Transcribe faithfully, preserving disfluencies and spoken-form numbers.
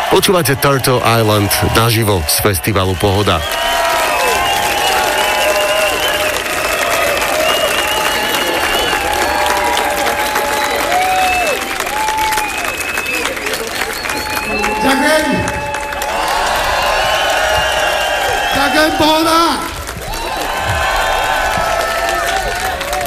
Počúvate Turtle Island naživo z festivalu Pohoda. Ďakujem. Ďakujem, Pohoda.